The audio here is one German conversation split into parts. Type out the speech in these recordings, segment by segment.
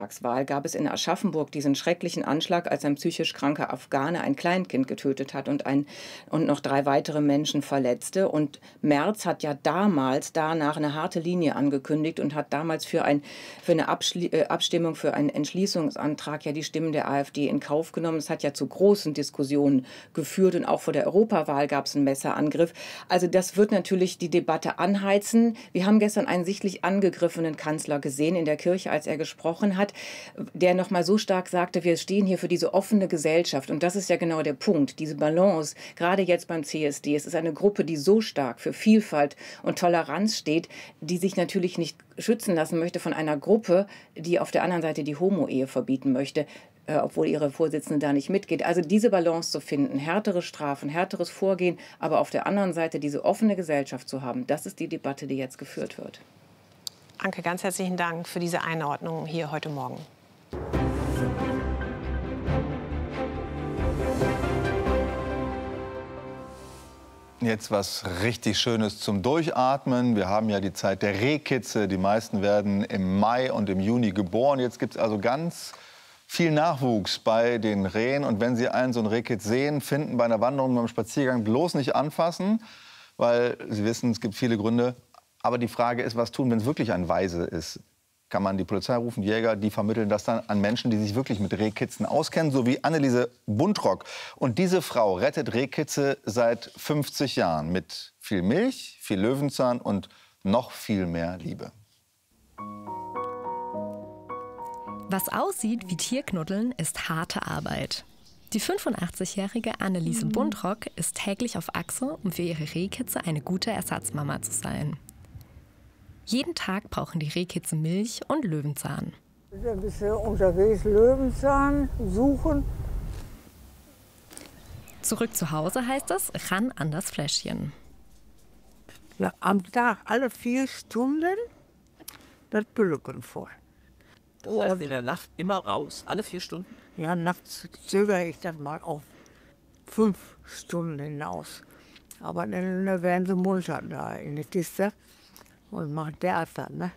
Bundestagswahl gab es in Aschaffenburg diesen schrecklichen Anschlag, als ein psychisch kranker Afghane ein Kleinkind getötet hat und noch 3 weitere Menschen verletzte. Und Merz hat ja danach eine harte Linie angekündigt und hat damals für eine Abstimmung, für einen Entschließungsantrag ja die Stimmen der AfD in Kauf genommen. Es hat ja zu großen Diskussionen geführt und auch vor der Europawahl gab es einen Messerangriff. Also das wird natürlich die Debatte anheizen. Wir haben gestern einen sichtlich angegriffenen Kanzler gesehen in der Kirche, als er gesprochen hat, der noch mal so stark sagte, wir stehen hier für diese offene Gesellschaft. Und das ist ja genau der Punkt, diese Balance, gerade jetzt beim CSD. Es ist eine Gruppe, die so stark für Vielfalt und Toleranz steht, die sich natürlich nicht schützen lassen möchte von einer Gruppe, die auf der anderen Seite die Homo-Ehe verbieten möchte, obwohl ihre Vorsitzende da nicht mitgeht. Also diese Balance zu finden, härtere Strafen, härteres Vorgehen, aber auf der anderen Seite diese offene Gesellschaft zu haben, das ist die Debatte, die jetzt geführt wird. Anke, ganz herzlichen Dank für diese Einordnung hier heute Morgen. Jetzt was richtig Schönes zum Durchatmen. Wir haben ja die Zeit der Rehkitze. Die meisten werden im Mai und im Juni geboren. Jetzt gibt es also ganz viel Nachwuchs bei den Rehen. Und wenn Sie einen so einen Rehkitz sehen, finden bei einer Wanderung, beim Spaziergang bloß nicht anfassen, weil Sie wissen, es gibt viele Gründe. Aber die Frage ist, was tun, wenn es wirklich ein Waise ist? Kann man die Polizei rufen, Jäger, die vermitteln das dann an Menschen, die sich wirklich mit Rehkitzen auskennen, so wie Anneliese Buntrock. Und diese Frau rettet Rehkitze seit 50 Jahren mit viel Milch, viel Löwenzahn und noch viel mehr Liebe. Was aussieht wie Tierknuddeln, ist harte Arbeit. Die 85-jährige Anneliese Buntrock ist täglich auf Achse, um für ihre Rehkitze eine gute Ersatzmama zu sein. Jeden Tag brauchen die Rehkitze Milch und Löwenzahn. Ein bisschen unterwegs Löwenzahn suchen. Zurück zu Hause heißt es, ran an das Fläschchen. Ja, am Tag alle 4 Stunden das Pülken voll. Das heißt in der Nacht immer raus, alle 4 Stunden? Ja, nachts zögere ich das mal auf 5 Stunden hinaus. Aber dann werden sie munter da in der Kiste. Und macht Theater, ne?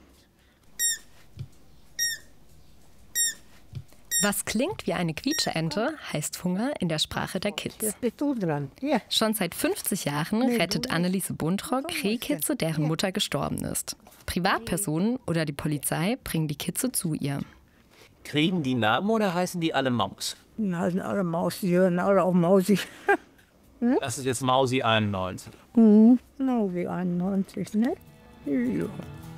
Was klingt wie eine Quietscheente, heißt Hunger in der Sprache der Kids. Jetzt bist du dran. Ja. Schon seit 50 Jahren rettet Anneliese Buntrock Rehkitze, deren Mutter gestorben ist. Privatpersonen oder die Polizei bringen die Kitze zu ihr. Kriegen die Namen oder heißen die alle Maus? Die heißen alle Maus, die hören alle auf Mausi. Das ist jetzt Mausi 91. Mausi 91, ne? Ja.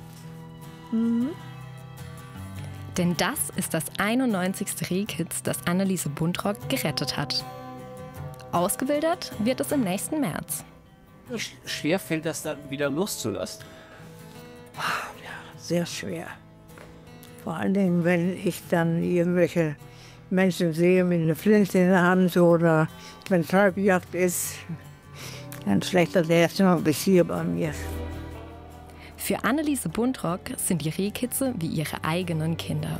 Denn das ist das 91. Rehkitz, das Anneliese Buntrock gerettet hat. Ausgewildert wird es im nächsten März. Schwer fällt das dann wieder loszulassen? Sehr schwer. Vor allen Dingen, wenn ich dann irgendwelche Menschen sehe mit einer Flinte in der Hand oder wenn Treibjagd ist, dann schlechter der ist noch bis hier bei mir. Für Anneliese Buntrock sind die Rehkitze wie ihre eigenen Kinder.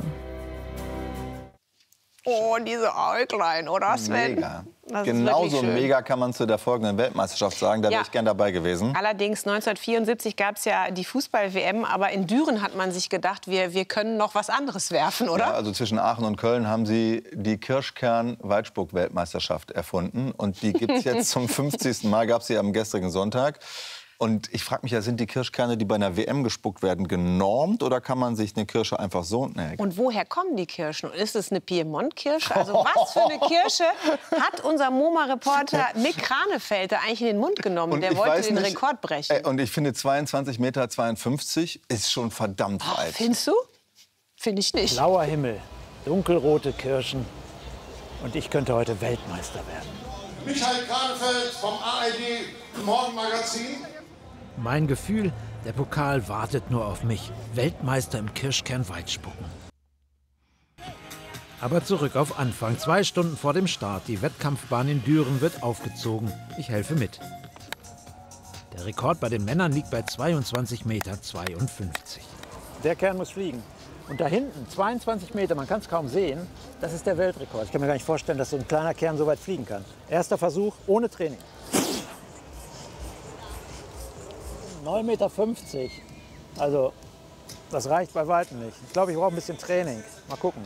Oh, diese Äuglein, oder Sven? Mega. Das ist Genauso wirklich schön. mega kann man zu der folgenden Weltmeisterschaft sagen. Da wäre ich gern dabei gewesen. Allerdings 1974 gab es ja die Fußball-WM, aber in Düren hat man sich gedacht, wir können noch was anderes werfen, oder? Ja, also zwischen Aachen und Köln haben sie die Kirschkern-Weitspuck-Weltmeisterschaft erfunden. Und die gibt es jetzt zum 50. Mal, gab es sie am gestrigen Sonntag. Und ich frage mich ja, sind die Kirschkerne, die bei einer WM gespuckt werden, genormt oder kann man sich eine Kirsche einfach so nähen? Und woher kommen die Kirschen? Ist es eine Piemont-Kirsche? Also was für eine Kirsche hat unser MoMA-Reporter Nick Kranefelter eigentlich in den Mund genommen? Und Der ich wollte weiß den nicht, Rekord brechen. Und ich finde 22,52 Meter ist schon verdammt weit. Findest du? Finde ich nicht. Blauer Himmel, dunkelrote Kirschen und ich könnte heute Weltmeister werden. Michael Kranefeld vom ARD Morgenmagazin. Mein Gefühl, der Pokal wartet nur auf mich. Weltmeister im Kirschkern-Weitspucken. Aber zurück auf Anfang. 2 Stunden vor dem Start. Die Wettkampfbahn in Düren wird aufgezogen. Ich helfe mit. Der Rekord bei den Männern liegt bei 22,52 Meter. Der Kern muss fliegen. Und da hinten, 22 Meter, man kann es kaum sehen, das ist der Weltrekord. Ich kann mir gar nicht vorstellen, dass so ein kleiner Kern so weit fliegen kann. Erster Versuch ohne Training. 9,50 Meter. Also, das reicht bei weitem nicht. Ich glaube, ich brauche ein bisschen Training. Mal gucken.